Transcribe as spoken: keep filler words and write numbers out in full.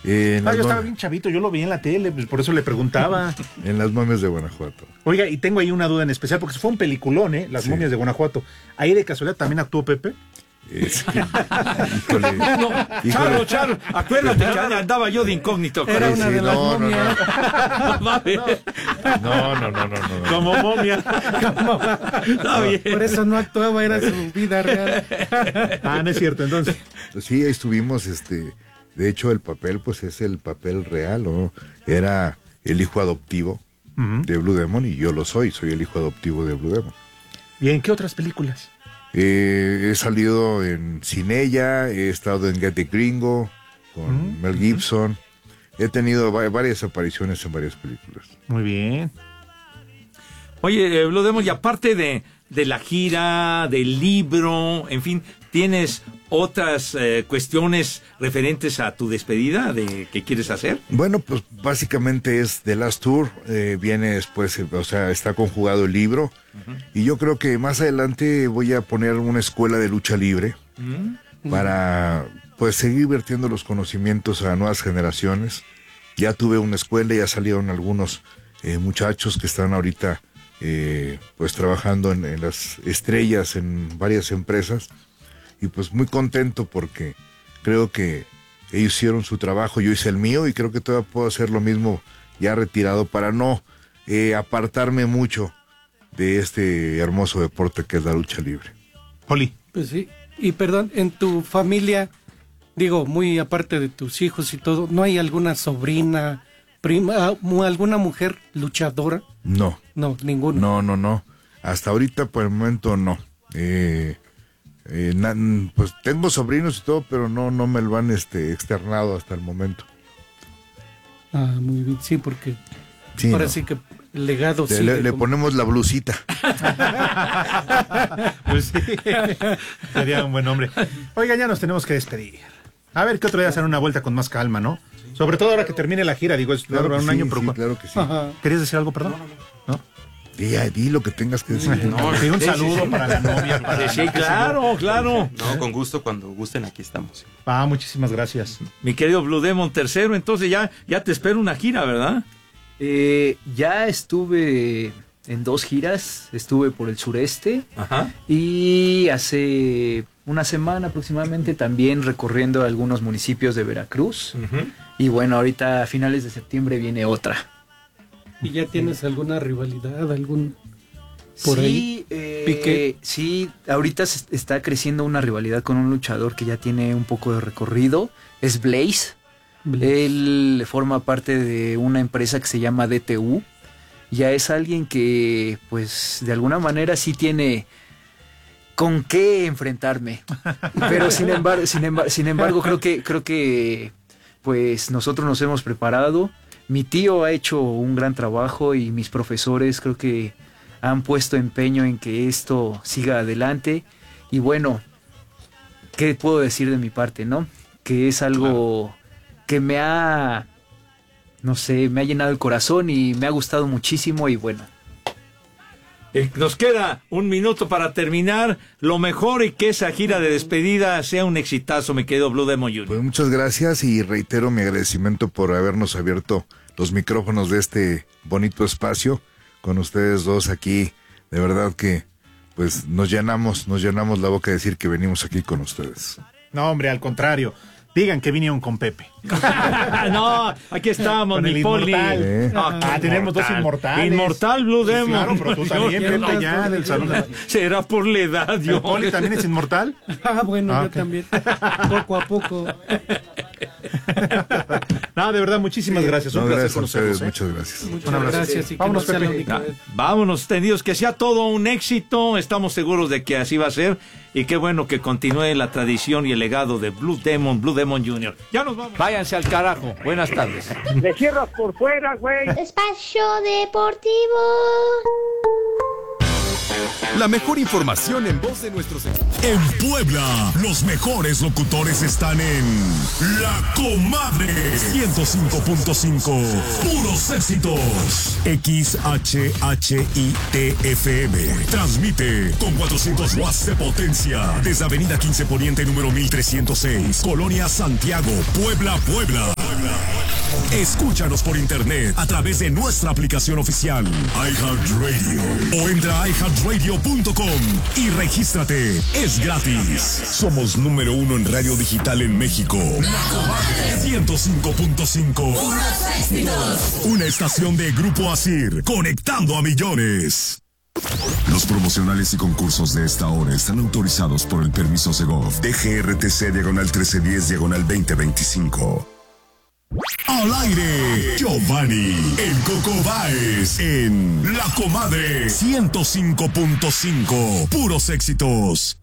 Eh, ah, yo estaba bien chavito, yo lo vi en la tele, pues por eso le preguntaba. En Las momias de Guanajuato. Oiga, y tengo ahí una duda en especial, porque fue un peliculón, ¿eh? Las sí. momias de Guanajuato. ¿Ahí de casualidad también actuó Pepe? Es que, híjole, no, híjole. Charo, Charo, acuérdate que andaba yo de incógnito. Era una de sí, las no, momias. No, no, no, no, no, no. Como momia. Como... No, por eso no actuaba, era su vida real. Ah, no es cierto, entonces. Sí, ahí estuvimos, este, de hecho el papel, pues es el papel real, ¿no? Era el hijo adoptivo uh-huh. de Blue Demon y yo lo soy, soy el hijo adoptivo de Blue Demon. ¿Y en qué otras películas? Eh, he salido en Cinella, he estado en Get the Gringo con uh-huh. Mel Gibson. He tenido va- varias apariciones en varias películas. Muy bien. Oye, eh, Blue Demon, y aparte de, de la gira, del libro, en fin, ¿tienes otras eh, cuestiones referentes a tu despedida de que quieres hacer? Bueno, pues básicamente es The Last Tour, eh, viene después, eh, o sea, está conjugado el libro, uh-huh. y yo creo que más adelante voy a poner una escuela de lucha libre uh-huh. para, pues, seguir vertiendo los conocimientos a nuevas generaciones. Ya tuve una escuela, ya salieron algunos eh, muchachos que están ahorita, eh, pues, trabajando en, en las estrellas en varias empresas. Y pues muy contento porque creo que ellos hicieron su trabajo, yo hice el mío y creo que todavía puedo hacer lo mismo ya retirado para no eh, apartarme mucho de este hermoso deporte que es la lucha libre. Poli. Pues sí, y perdón, en tu familia, digo, muy aparte de tus hijos y todo, ¿no hay alguna sobrina, prima, alguna mujer luchadora? No. No, ninguna. No, no, no. Hasta ahorita por el momento no. Eh... Eh, na, pues tengo sobrinos y todo, pero no no me lo han este externado hasta el momento. Ah, muy bien, sí, porque sí, ahora no. sí que el legado le, sí. Le, le ponemos la blusita. Pues sí, sería un buen nombre. Oiga, ya nos tenemos que despedir. A ver qué otro día hacer una vuelta con más calma, ¿no? Sí. Sobre todo ahora que termine la gira, digo, es claro un sí, año, pero sí, claro que sí. Ajá. ¿Querías decir algo, perdón? No, no, no. ¿No? Di, di lo que tengas que decir. No, sí, un saludo sí, sí. para la novia. Para sí, sí, claro, claro. No, con gusto, cuando gusten, aquí estamos. Ah, muchísimas gracias. Mi querido Blue Demon tercero, entonces ya, ya te espero una gira, ¿verdad? Eh, ya estuve en dos giras, estuve por el sureste. Ajá. Y hace una semana aproximadamente también recorriendo algunos municipios de Veracruz. Uh-huh. Y bueno, ahorita a finales de septiembre viene otra. ¿Y ya tienes alguna rivalidad, algún por sí, ahí? Eh, ¿Piqué? Sí, ahorita se está creciendo una rivalidad con un luchador que ya tiene un poco de recorrido, es Blaze. Blaze. Él forma parte de una empresa que se llama D T U. Ya es alguien que, pues, de alguna manera sí tiene con qué enfrentarme. Pero sin embargo, sin embargo, sin embargo creo que, creo que, pues, nosotros nos hemos preparado. Mi tío ha hecho un gran trabajo y mis profesores creo que han puesto empeño en que esto siga adelante. Y bueno, ¿qué puedo decir de mi parte, no? Que es algo claro. que me ha, no sé, me ha llenado el corazón y me ha gustado muchísimo y bueno. Nos queda un minuto para terminar. Lo mejor y que esa gira de despedida sea un exitazo, me quedo Blue Demon junior Pues muchas gracias y reitero mi agradecimiento por habernos abierto los micrófonos de este bonito espacio con ustedes dos aquí. De verdad que pues nos llenamos, nos llenamos la boca de decir que venimos aquí con ustedes. No, hombre, al contrario. Digan que vinieron con Pepe. No, aquí estamos, mi Poli. ¿Eh? Ah, ah, tenemos dos inmortales. Inmortal Blue Demon. Sí, claro, pero tú también, Pepe, ya del salón. Será por la edad, yo. ¿El Poli también es inmortal? Ah, bueno, ah, yo okay. también. Poco a poco. No, de verdad, muchísimas sí, gracias. Un no, placer gracias con ustedes. ¿eh? Muchas gracias. Muchas Un gracias. Y vámonos, que no Pepe. La vámonos, tendidos, que sea todo un éxito. Estamos seguros de que así va a ser. Y qué bueno que continúe la tradición y el legado de Blue Demon, Blue Demon junior Ya nos vamos. Váyanse al carajo. Buenas tardes. Le cierras por fuera, güey. Espacio Deportivo. La mejor información en voz de nuestros... En Puebla, los mejores locutores están en La Comadre ciento cinco punto cinco. Puros éxitos. X H H I T F M. Transmite con cuatrocientos watts de potencia desde Avenida quince Poniente número mil trescientos seis, Colonia Santiago, Puebla, Puebla. Escúchanos por internet a través de nuestra aplicación oficial iHeartRadio o entra a i heart radio punto com y regístrate. Es gratis. Somos número uno en radio digital en México. ciento cinco punto cinco. Una estación de Grupo Asir, conectando a millones. Los promocionales y concursos de esta hora están autorizados por el permiso Segov D G R T C diagonal trece diez diagonal veinte veinticinco. Al aire, Giovanni, el Coco Báez, en La Comadre ciento cinco punto cinco. Puros éxitos.